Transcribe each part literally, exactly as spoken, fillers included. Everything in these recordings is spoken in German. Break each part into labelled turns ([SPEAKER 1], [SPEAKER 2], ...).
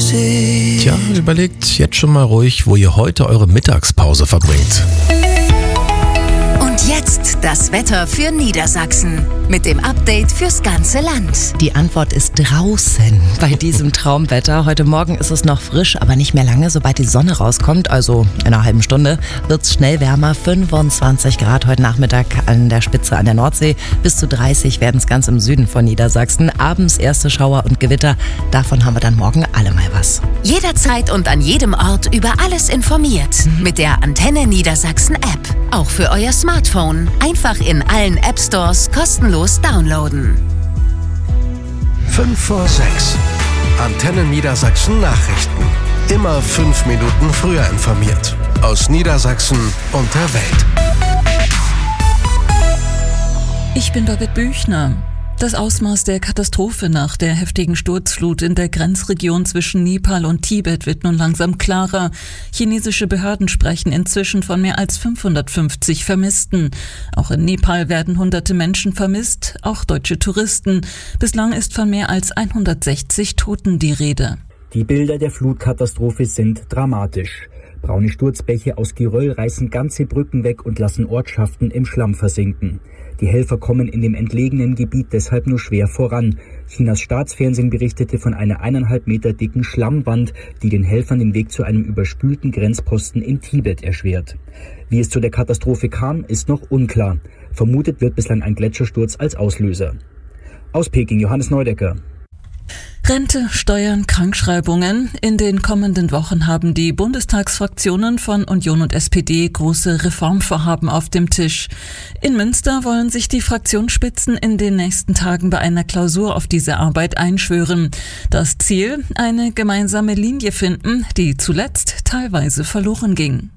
[SPEAKER 1] See.
[SPEAKER 2] Tja, überlegt jetzt schon mal ruhig, wo ihr heute eure Mittagspause verbringt.
[SPEAKER 3] Und jetzt das Wetter für Niedersachsen mit dem Update fürs ganze Land.
[SPEAKER 4] Die Antwort ist draußen bei diesem Traumwetter. Heute Morgen ist es noch frisch, aber nicht mehr lange. Sobald die Sonne rauskommt, also in einer halben Stunde, wird es schnell wärmer. fünfundzwanzig Grad heute Nachmittag an der Spitze an der Nordsee. Bis zu dreißig werden es ganz im Süden von Niedersachsen. Abends erste Schauer und Gewitter. Davon haben wir dann morgen alle mal was.
[SPEAKER 3] Jederzeit und an jedem Ort über alles informiert. Mhm. Mit der Antenne Niedersachsen App. Auch für euer Smartphone. Einfach in allen App Stores kostenlos downloaden.
[SPEAKER 5] fünf vor sechs. Antenne Niedersachsen Nachrichten. Immer fünf Minuten früher informiert. Aus Niedersachsen und der Welt.
[SPEAKER 6] Ich bin Babette Büchner. Das Ausmaß der Katastrophe nach der heftigen Sturzflut in der Grenzregion zwischen Nepal und Tibet wird nun langsam klarer. Chinesische Behörden sprechen inzwischen von mehr als fünfhundertfünfzig Vermissten. Auch in Nepal werden hunderte Menschen vermisst, auch deutsche Touristen. Bislang ist von mehr als hundertsechzig Toten die Rede.
[SPEAKER 7] Die Bilder der Flutkatastrophe sind dramatisch. Braune Sturzbäche aus Geröll reißen ganze Brücken weg und lassen Ortschaften im Schlamm versinken. Die Helfer kommen in dem entlegenen Gebiet deshalb nur schwer voran. Chinas Staatsfernsehen berichtete von einer eineinhalb Meter dicken Schlammwand, die den Helfern den Weg zu einem überspülten Grenzposten in Tibet erschwert. Wie es zu der Katastrophe kam, ist noch unklar. Vermutet wird bislang ein Gletschersturz als Auslöser. Aus Peking, Johannes Neudecker.
[SPEAKER 6] Rente, Steuern, Krankschreibungen. In den kommenden Wochen haben die Bundestagsfraktionen von Union und S P D große Reformvorhaben auf dem Tisch. In Münster wollen sich die Fraktionsspitzen in den nächsten Tagen bei einer Klausur auf diese Arbeit einschwören. Das Ziel: eine gemeinsame Linie finden, die zuletzt teilweise verloren ging.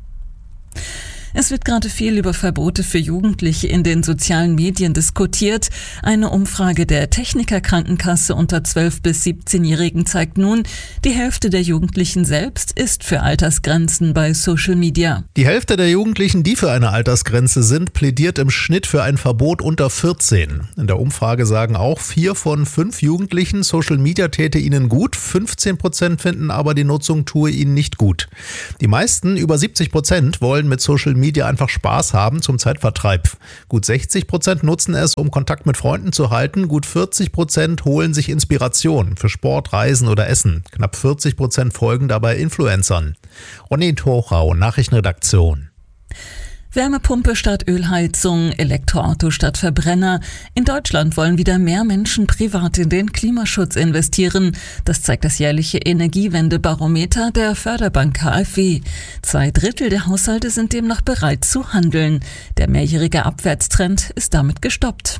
[SPEAKER 6] Es wird gerade viel über Verbote für Jugendliche in den sozialen Medien diskutiert. Eine Umfrage der Techniker Krankenkasse unter zwölf- bis siebzehnjährigen zeigt nun, die Hälfte der Jugendlichen selbst ist für Altersgrenzen bei Social Media.
[SPEAKER 8] Die Hälfte der Jugendlichen, die für eine Altersgrenze sind, plädiert im Schnitt für ein Verbot unter vierzehn. In der Umfrage sagen auch vier von fünf Jugendlichen, Social Media täte ihnen gut. fünfzehn Prozent finden aber, die Nutzung tue ihnen nicht gut. Die meisten, über siebzig Prozent, wollen mit Social Media einfach Spaß haben zum Zeitvertreib. Gut sechzig Prozent nutzen es, um Kontakt mit Freunden zu halten. Gut vierzig Prozent holen sich Inspiration für Sport, Reisen oder Essen. Knapp vierzig Prozent folgen dabei Influencern. Ronny Tochau, Nachrichtenredaktion.
[SPEAKER 6] Wärmepumpe statt Ölheizung, Elektroauto statt Verbrenner. In Deutschland wollen wieder mehr Menschen privat in den Klimaschutz investieren. Das zeigt das jährliche Energiewendebarometer der Förderbank K f W. Zwei Drittel der Haushalte sind demnach bereit zu handeln. Der mehrjährige Abwärtstrend ist damit gestoppt.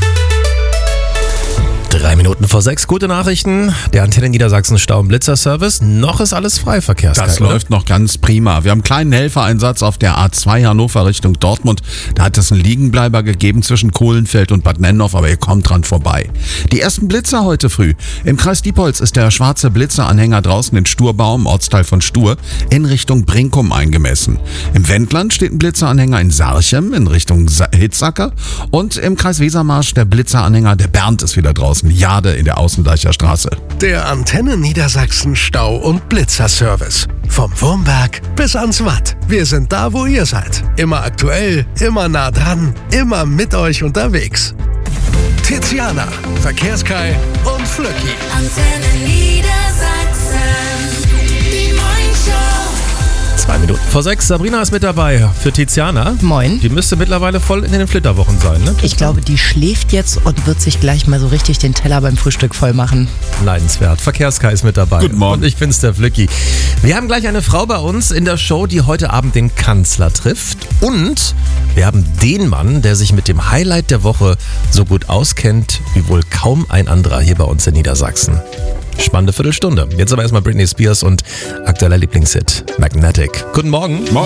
[SPEAKER 2] Drei Minuten vor sechs, gute Nachrichten. Der Antenne Niedersachsen Stau- und Blitzer-Service. Noch ist alles frei, Verkehrskarte.
[SPEAKER 9] Das läuft noch ganz prima. Wir haben einen kleinen Helfereinsatz auf der A zwei Hannover Richtung Dortmund. Da hat es einen Liegenbleiber gegeben zwischen Kohlenfeld und Bad Nennendorf, aber ihr kommt dran vorbei. Die ersten Blitzer heute früh. Im Kreis Diepholz ist der schwarze Blitzeranhänger draußen in Sturbaum, Ortsteil von Stur, in Richtung Brinkum eingemessen. Im Wendland steht ein Blitzeranhänger in Sarchem in Richtung Hitzacker. Und im Kreis Wesermarsch der Blitzeranhänger, der Bernd, ist wieder draußen. Jade in der Außendeicher Straße.
[SPEAKER 5] Der Antenne Niedersachsen Stau- und Blitzer-Service. Vom Wurmberg bis ans Watt. Wir sind da, wo ihr seid. Immer aktuell, immer nah dran, immer mit euch unterwegs. Tiziana, Verkehrskai und Flöcki.
[SPEAKER 3] Antenne Niedersachsen, die Morningshow.
[SPEAKER 2] Zwei Minuten vor sechs. Sabrina ist mit dabei für Tiziana.
[SPEAKER 4] Moin.
[SPEAKER 2] Die müsste mittlerweile voll in den Flitterwochen sein, ne?
[SPEAKER 4] Ich glaube, die schläft jetzt und wird sich gleich mal so richtig den Teller beim Frühstück voll machen.
[SPEAKER 2] Leidenswert. Verkehrskai ist mit dabei.
[SPEAKER 9] Guten Morgen.
[SPEAKER 2] Und ich bin's, der Flücki. Wir haben gleich eine Frau bei uns in der Show, die heute Abend den Kanzler trifft. Und wir haben den Mann, der sich mit dem Highlight der Woche so gut auskennt wie wohl kaum ein anderer hier bei uns in Niedersachsen. Spannende Viertelstunde. Jetzt aber erstmal Britney Spears und aktueller Lieblingshit Magnetic. Guten Morgen.
[SPEAKER 9] Morgen.